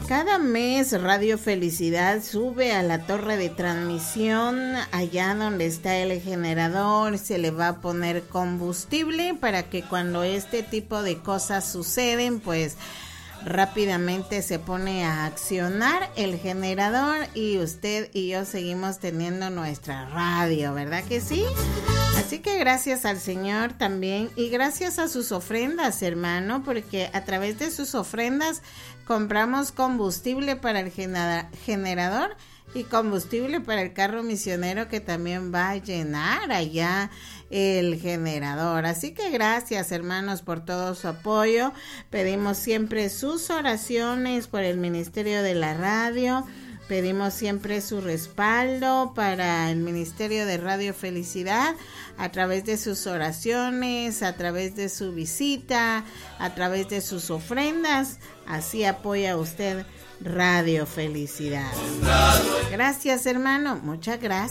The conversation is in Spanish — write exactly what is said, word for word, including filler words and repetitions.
Cada mes Radio Felicidad sube a la torre de transmisión, allá donde está el generador, se le va a poner combustible para que cuando este tipo de cosas suceden, pues rápidamente se pone a accionar el generador y usted y yo seguimos teniendo nuestra radio, ¿verdad que sí? Así que gracias al Señor también y gracias a sus ofrendas, hermano, porque a través de sus ofrendas compramos combustible para el generador y combustible para el carro misionero que también va a llenar allá el generador. Así que gracias, hermanos, por todo su apoyo. Pedimos siempre sus oraciones por el ministerio de la radio. Pedimos siempre su respaldo para el Ministerio de Radio Felicidad a través de sus oraciones, a través de su visita, a través de sus ofrendas. Así apoya usted Radio Felicidad. Gracias, hermano. Muchas gracias.